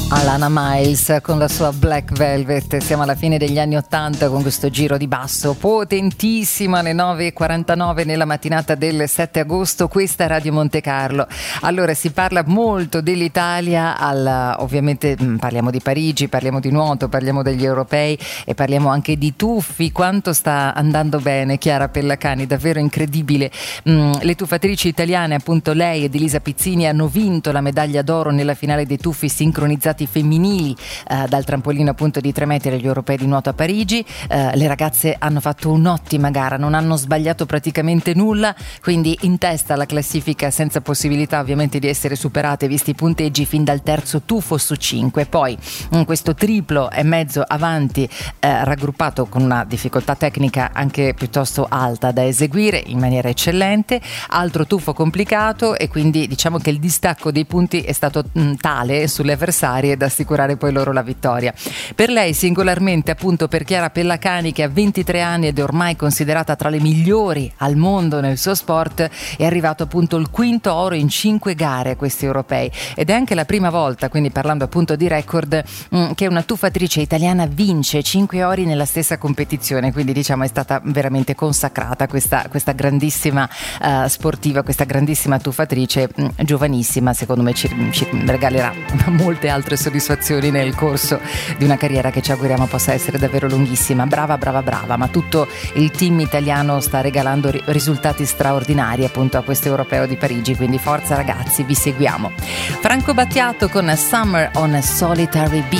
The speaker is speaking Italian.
Alana Miles con la sua Black Velvet. Siamo alla fine degli anni '80 con questo giro di basso potentissimo alle 9:49 nella mattinata del 7 agosto. Questa è Radio Monte Carlo. Allora, si parla molto dell'Italia, ovviamente parliamo di Parigi, parliamo di nuoto, parliamo degli europei e parliamo anche di tuffi. Quanto sta andando bene Chiara Pellacani, davvero incredibile. Le tuffatrici italiane, appunto lei ed Elisa Pizzini, hanno vinto la medaglia d'oro nella finale dei tuffi sincronizzati femminili dal trampolino appunto di 3 metri agli europei di nuoto a Parigi. Le ragazze hanno fatto un'ottima gara, non hanno sbagliato praticamente nulla, quindi in testa alla classifica, senza possibilità ovviamente di essere superate visti i punteggi fin dal terzo tuffo su 5. Poi questo triplo e mezzo avanti raggruppato con una difficoltà tecnica anche piuttosto alta da eseguire in maniera eccellente, altro tuffo complicato, e quindi diciamo che il distacco dei punti è stato tale sulle avversarie ed assicurare poi loro la vittoria. Per lei singolarmente, appunto per Chiara Pellacani, che ha 23 anni ed è ormai considerata tra le migliori al mondo nel suo sport, è arrivato appunto il quinto oro in 5 gare a questi europei, ed è anche la prima volta, quindi parlando appunto di record, che una tuffatrice italiana vince 5 ori nella stessa competizione, quindi diciamo è stata veramente consacrata questa grandissima sportiva, questa grandissima tuffatrice, giovanissima. Secondo me ci regalerà molte altre soddisfazioni nel corso di una carriera che ci auguriamo possa essere davvero lunghissima. Brava, ma tutto il team italiano sta regalando risultati straordinari appunto a questo europeo di Parigi, quindi forza ragazzi, vi seguiamo. Franco Battiato con Summer on a Solitary Beach.